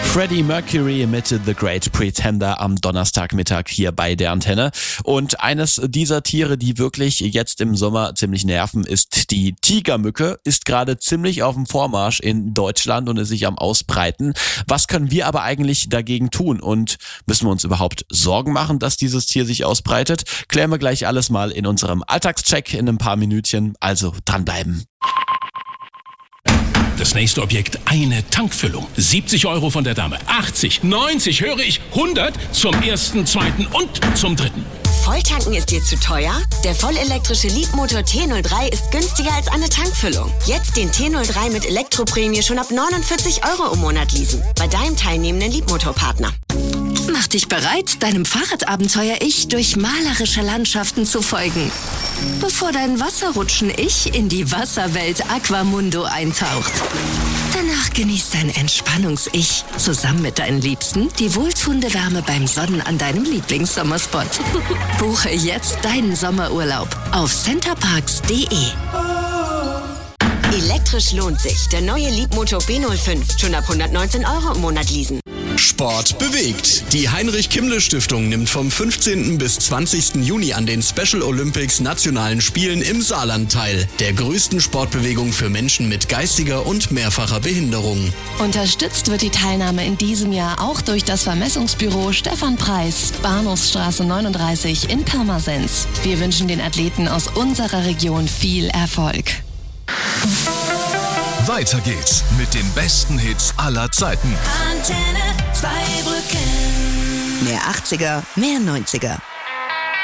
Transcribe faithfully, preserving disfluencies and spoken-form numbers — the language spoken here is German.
Freddie Mercury mit The Great Pretender am Donnerstagmittag hier bei der Antenne. Und eines dieser Tiere, die wirklich jetzt im Sommer ziemlich nerven, ist die Tigermücke. Ist gerade ziemlich auf dem Vormarsch in Deutschland und ist sich am Ausbreiten. Was können wir aber eigentlich dagegen tun? Und müssen wir uns überhaupt Sorgen machen, dass dieses Tier sich ausbreitet? Klären wir gleich alles mal in unserem Alltagscheck in ein paar Minütchen. Also dranbleiben. Das nächste Objekt, eine Tankfüllung. siebzig Euro von der Dame, achtzig, neunzig, höre ich, hundert zum ersten, zweiten und zum dritten. Volltanken ist dir zu teuer? Der vollelektrische Leapmotor T null drei ist günstiger als eine Tankfüllung. Jetzt den T null drei mit Elektroprämie schon ab neunundvierzig Euro im Monat leasen. Bei deinem teilnehmenden Leapmotor-Partner. Mach dich bereit, deinem Fahrradabenteuer-Ich durch malerische Landschaften zu folgen. Bevor dein Wasserrutschen-Ich in die Wasserwelt Aquamundo eintaucht. Danach genießt dein Entspannungs-Ich zusammen mit deinen Liebsten die wohltuende Wärme beim Sonnen an deinem Lieblingssommerspot. Buche jetzt deinen Sommerurlaub auf centerparks punkt de. Elektrisch lohnt sich. Der neue Leapmotor B null fünf. Schon ab hundertneunzehn Euro im Monat leasen. Sport bewegt. Die Heinrich-Kimmle-Stiftung nimmt vom fünfzehnten bis zwanzigsten Juni an den Special Olympics Nationalen Spielen im Saarland teil. Der größten Sportbewegung für Menschen mit geistiger und mehrfacher Behinderung. Unterstützt wird die Teilnahme in diesem Jahr auch durch das Vermessungsbüro Stefan Preis, Bahnhofsstraße neununddreißig in Pirmasens. Wir wünschen den Athleten aus unserer Region viel Erfolg. Weiter geht's mit den besten Hits aller Zeiten. Antenne Zweibrücken. Mehr achtziger, mehr neunziger.